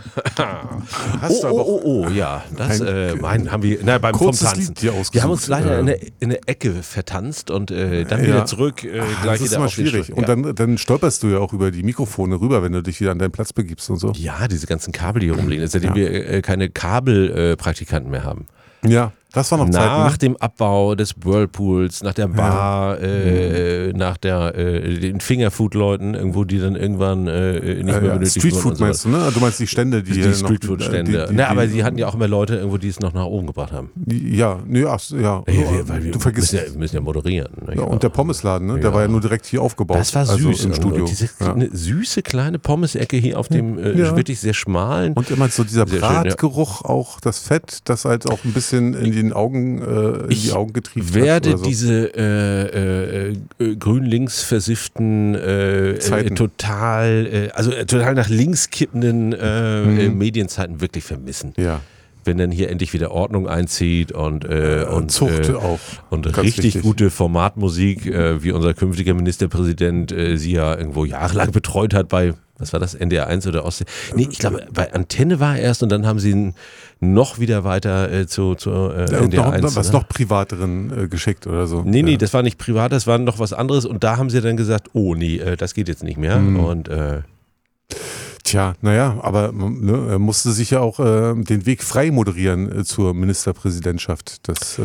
Hast du aber Oh, ja. Das haben wir beim vom Tanzen. Wir haben uns leider in eine Ecke vertanzt und dann wieder zurück. Gleich das ist wieder immer auf den schwierig. Stuhl. Und dann stolperst du ja auch über die Mikrofone rüber, wenn du dich wieder an deinen Platz begibst und so. Ja, diese ganzen Kabel, die hier rumliegen, seitdem wir keine Kabelpraktikanten mehr haben. Ja, das war noch Zeit. Nach dem Abbau des Whirlpools, nach der Bar, nach den Fingerfood-Leuten, irgendwo, die dann irgendwann nicht mehr benötigt Streetfood wurden. meinst du, ne? Du meinst die Stände, die Streetfood-Stände. Aber sie hatten ja auch immer Leute irgendwo, die es noch nach oben gebracht haben. Weil du vergisst. Wir müssen ja moderieren. Ja, und der Pommesladen, ne? Der war ja nur direkt hier aufgebaut. Das war süß. Also im Studio. Diese eine süße kleine Pommesecke hier auf dem wirklich sehr schmalen. Und immer so dieser sehr Bratgeruch, auch das Fett, das halt auch ein bisschen in die Augen getrieben hat. Ich werde diese grün-links versifften, total nach links kippenden Medienzeiten wirklich vermissen. Ja. Wenn dann hier endlich wieder Ordnung einzieht und Zucht auch. Und richtig wichtig. Gute Formatmusik, wie unser künftiger Ministerpräsident sie ja irgendwo jahrelang betreut hat bei, was war das, NDR 1 oder Ostsee? Nee, ich glaube, bei Antenne war er erst und dann haben sie ihn noch wieder weiter zu NDR 1. Was noch privateren geschickt oder so. Nee, das war nicht privat, das war noch was anderes und da haben sie dann gesagt, oh nee, das geht jetzt nicht mehr und Tja, naja, aber er musste sich ja auch den Weg frei moderieren zur Ministerpräsidentschaft. Das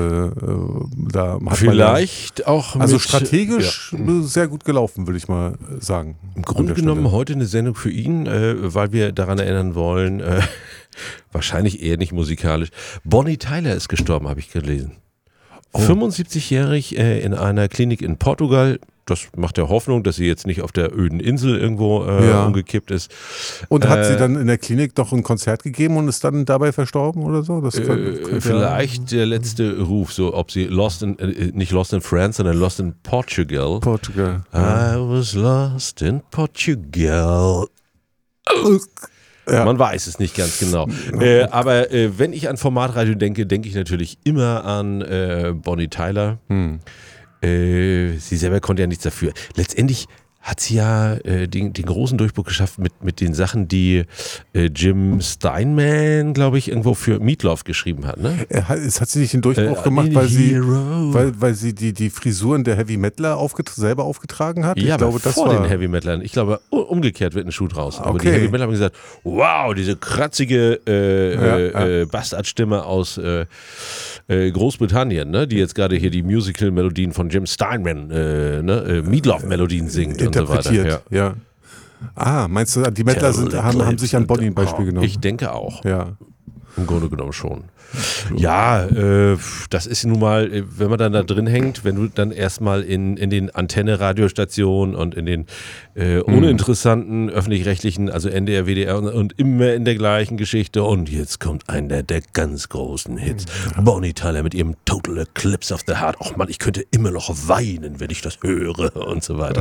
da hat vielleicht auch also strategisch sehr gut gelaufen, würde ich mal sagen. Im Grunde genommen heute eine Sendung für ihn, weil wir daran erinnern wollen, wahrscheinlich eher nicht musikalisch. Bonnie Tyler ist gestorben, habe ich gelesen. 75-jährig in einer Klinik in Portugal. Das macht ja Hoffnung, dass sie jetzt nicht auf der öden Insel irgendwo umgekippt ist. Und hat sie dann in der Klinik doch ein Konzert gegeben und ist dann dabei verstorben oder so? Das vielleicht der letzte Ruf, so ob sie nicht Lost in France, sondern Lost in Portugal. I was lost in Portugal. Ja. Man weiß es nicht ganz genau. Aber wenn ich an Formatradio denke, denke ich natürlich immer an Bonnie Tyler. Sie selber konnte ja nichts dafür. Letztendlich hat sie ja den großen Durchbruch geschafft mit den Sachen, die Jim Steinman, glaube ich, irgendwo für Meatloaf geschrieben hat. Ne? Es hat sie nicht den Durchbruch gemacht, weil sie die Frisuren der Heavy Metaler selber aufgetragen hat? Ja, ich glaube, das vor den Heavy Metalern. Ich glaube, umgekehrt wird ein Schuh draus. Aber die Heavy Metaler haben gesagt, wow, diese kratzige Bastardstimme aus Großbritannien, ne, die jetzt gerade hier die Musical-Melodien von Jim Steinman, Meatloaf-Melodien singt und so weiter. Ja. Meinst du, die Metaler haben sich an Bonnie ein Beispiel genommen? Ich denke auch. Ja. Im Grunde genommen schon. Ja, das ist nun mal, wenn man dann da drin hängt, wenn du dann erstmal in den Antenne-Radiostationen und in den uninteressanten öffentlich-rechtlichen, also NDR, WDR und immer in der gleichen Geschichte und jetzt kommt einer der ganz großen Hits. Bonnie Tyler mit ihrem Total Eclipse of the Heart. Och Mann, ich könnte immer noch weinen, wenn ich das höre und so weiter.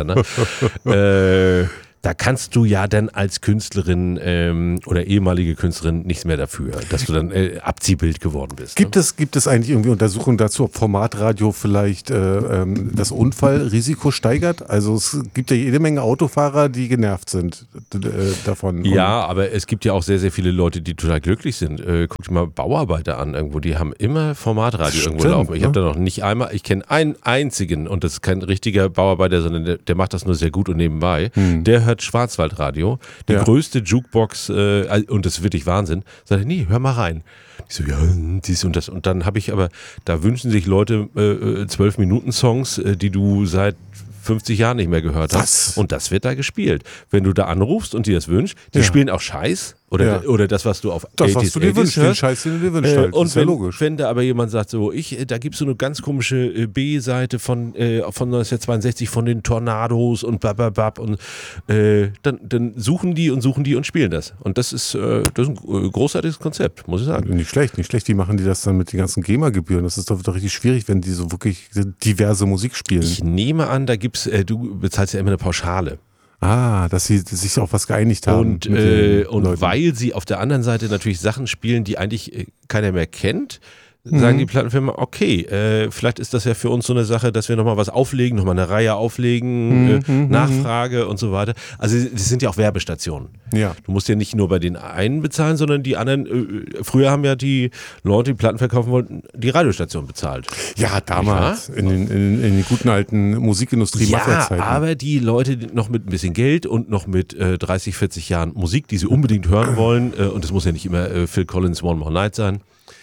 Ne? Da kannst du ja dann als Künstlerin oder ehemalige Künstlerin nichts mehr dafür, dass du dann Abziehbild geworden bist. Gibt es eigentlich irgendwie Untersuchungen dazu, ob Formatradio vielleicht das Unfallrisiko steigert? Also es gibt ja jede Menge Autofahrer, die genervt sind davon. Ja, aber es gibt ja auch sehr, sehr viele Leute, die total glücklich sind. Guck dir mal Bauarbeiter an irgendwo, die haben immer Formatradio irgendwo laufen. Ich habe da noch nicht einmal, ich kenne einen einzigen und das ist kein richtiger Bauarbeiter, sondern der macht das nur sehr gut und nebenbei. Der hört Schwarzwaldradio, die größte Jukebox und das ist wirklich Wahnsinn. Sagt er, nee, hör mal rein. Ich so, ja, dies und das. Und dann habe ich aber, da wünschen sich Leute 12-Minuten-Songs, die du seit 50 Jahren nicht mehr gehört hast. Und das wird da gespielt. Wenn du da anrufst und dir das wünschst, die spielen auch Scheiß. Oder das, was du auf das, was du dir wünschst, den Scheiß, den du dir wünschst. Halt. Und ist ja logisch. Wenn da aber jemand sagt, so, da gibt es so eine ganz komische B-Seite von 1962 von den Tornados und bababab und dann suchen die und spielen das. Und das ist ein großartiges Konzept, muss ich sagen. Nicht schlecht. Wie machen die das dann mit den ganzen GEMA-Gebühren? Das ist doch richtig schwierig, wenn die so wirklich diverse Musik spielen. Ich nehme an, da gibt's, du bezahlst ja immer eine Pauschale. Dass sie sich auf was geeinigt haben. Und weil sie auf der anderen Seite natürlich Sachen spielen, die eigentlich keiner mehr kennt, sagen die Plattenfirmen, okay, vielleicht ist das ja für uns so eine Sache, dass wir nochmal was auflegen, nochmal eine Reihe auflegen, Nachfrage und so weiter. Also das sind ja auch Werbestationen. Ja. Du musst ja nicht nur bei den einen bezahlen, sondern die anderen, früher haben ja die Leute, die Platten verkaufen wollten, die Radiostation bezahlt. Ja, damals, in den guten alten Musikindustrie-Macherzeiten. Ja, aber die Leute noch mit ein bisschen Geld und noch mit 30, 40 Jahren Musik, die sie unbedingt hören wollen, und das muss ja nicht immer Phil Collins One More Night sein,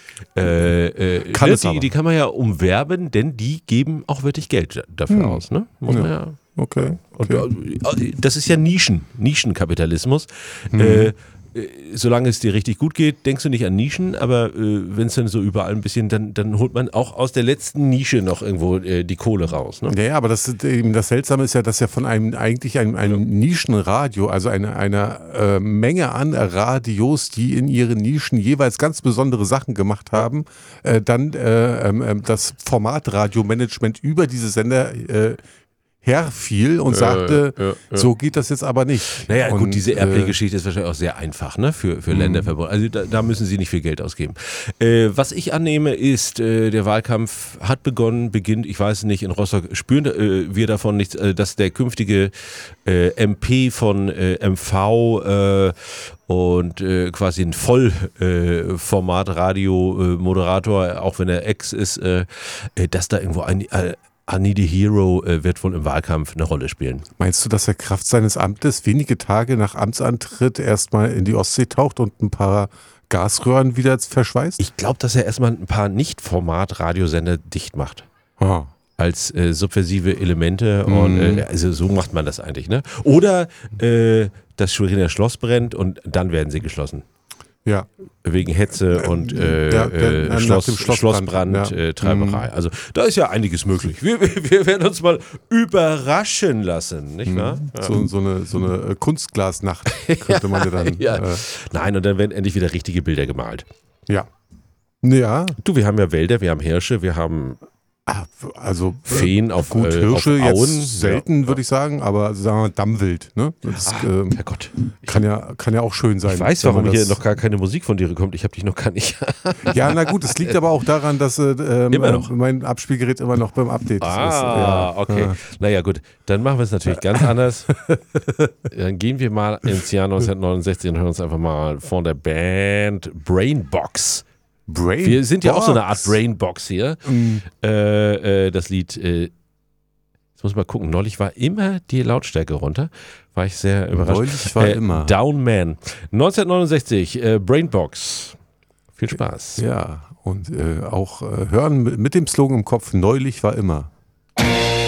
die kann man ja umwerben, denn die geben auch wirklich Geld dafür aus. Ne? Muss man ja. Okay. Und, das ist ja Nischenkapitalismus. Solange es dir richtig gut geht, denkst du nicht an Nischen, aber wenn es dann so überall ein bisschen, dann holt man auch aus der letzten Nische noch irgendwo die Kohle raus. Ne? Ja, aber das Seltsame ist ja, dass ja von einem Nischenradio, also einer Menge an Radios, die in ihren Nischen jeweils ganz besondere Sachen gemacht haben, dann das Formatradiomanagement über diese Sender herfiel und sagte, so geht das jetzt aber nicht. Naja, gut, diese Airplay-Geschichte ist wahrscheinlich auch sehr einfach, ne, für Länderverbund. Also da müssen sie nicht viel Geld ausgeben. Was ich annehme ist, der Wahlkampf hat beginnt, ich weiß nicht, in Rostock spüren wir davon nichts, dass der künftige MP von MV und quasi ein Vollformat-Radio-Moderator, auch wenn er Ex ist, dass da irgendwo I Need a Hero wird wohl im Wahlkampf eine Rolle spielen. Meinst du, dass er Kraft seines Amtes wenige Tage nach Amtsantritt erstmal in die Ostsee taucht und ein paar Gasröhren wieder verschweißt? Ich glaube, dass er erstmal ein paar Nicht-Format-Radiosender dicht macht. Oh. Als subversive Elemente und also so macht man das eigentlich, ne? Oder das Schweriner Schloss brennt und dann werden sie geschlossen. Ja. Wegen Hetze und Schlossbrand, Treiberei. Also da ist ja einiges möglich. Wir werden uns mal überraschen lassen, nicht wahr? Ja. So eine Kunstglasnacht könnte man ja dann. Ja. Nein, und dann werden endlich wieder richtige Bilder gemalt. Ja. Ja. Du, wir haben ja Wälder, wir haben Hirsche, wir haben also Feen auf Hirsche auf Auen. Jetzt selten, würde ich sagen, aber sagen wir mal Dammwild. Ne? Das Herrgott. Kann ja auch schön sein. Ich weiß, warum hier noch gar keine Musik von dir kommt. Ich habe dich noch gar nicht. Ja, na gut, es liegt aber auch daran, dass mein Abspielgerät immer noch beim Update ist. Ja. Okay. Naja, gut. Dann machen wir es natürlich ganz anders. Dann gehen wir mal ins Jahr 1969 und hören uns einfach mal von der Band Brainbox. Wir sind ja auch so eine Art Brainbox hier. Das Lied, jetzt muss ich mal gucken, neulich war immer die Lautstärke runter. War ich sehr überrascht. Neulich war immer. Down Man. 1969, Brainbox. Viel Spaß. Ja, und auch hören mit dem Slogan im Kopf, neulich war immer.